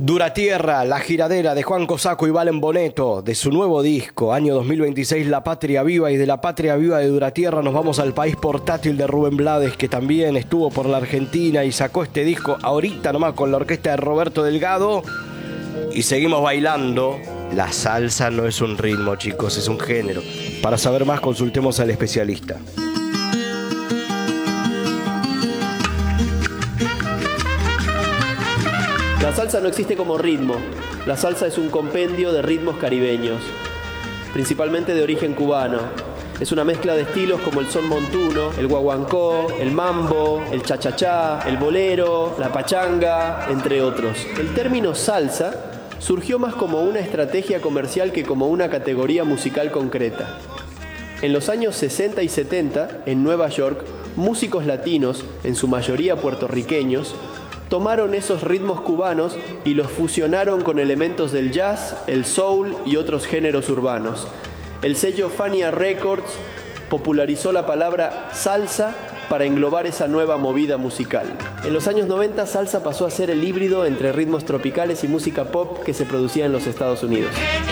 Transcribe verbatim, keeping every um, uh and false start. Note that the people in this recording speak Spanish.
Dura Tierra, La Giradera de Juan Cosaco y Valen Boneto, de su nuevo disco, año dos mil veintiséis, La Patria Viva, y de La Patria Viva de Dura Tierra nos vamos al País Portátil de Rubén Blades, que también estuvo por la Argentina y sacó este disco ahorita nomás con la orquesta de Roberto Delgado, y seguimos bailando. La salsa no es un ritmo, chicos, es un género. Para saber más, consultemos al especialista. La salsa no existe como ritmo. La salsa es un compendio de ritmos caribeños, principalmente de origen cubano. Es una mezcla de estilos como el son montuno, el guaguancó, el mambo, el cha-cha-cha, el bolero, la pachanga, entre otros. El término salsa surgió más como una estrategia comercial que como una categoría musical concreta. En los años sesenta y setenta, en Nueva York, músicos latinos, en su mayoría puertorriqueños, tomaron esos ritmos cubanos y los fusionaron con elementos del jazz, el soul y otros géneros urbanos. El sello Fania Records popularizó la palabra salsa para englobar esa nueva movida musical. En los años noventa, salsa pasó a ser el híbrido entre ritmos tropicales y música pop que se producía en los Estados Unidos.